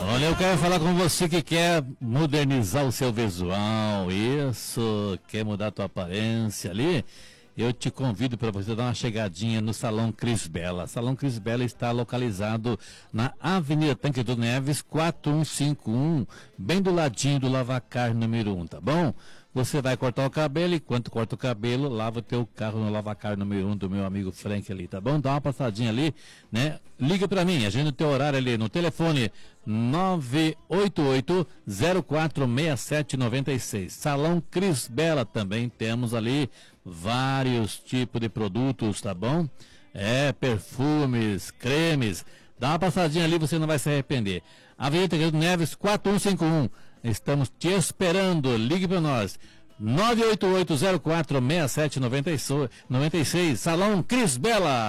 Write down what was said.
Olha, eu quero falar com você que quer modernizar o seu visual, isso, quer mudar a tua aparência ali. Eu te convido para você dar uma chegadinha no Salão Cris Bela. Salão Cris Bela está localizado na Avenida Tanque do Neves, 4151, bem do ladinho do Lavacar número 1, tá bom? Você vai cortar o cabelo, enquanto corta o cabelo, lava o teu carro no Lavacar número 1 do meu amigo Frank ali, tá bom? Dá uma passadinha ali, né? Liga para mim, agenda o teu horário ali no telefone 988-046796. Salão Cris Bela também temos ali vários tipos de produtos, tá bom? Perfumes, cremes. Dá uma passadinha ali, você não vai se arrepender. Avenida Tanque do Neves, 4151. Estamos te esperando. Ligue para nós. 988-046796. Salão Cris Bela.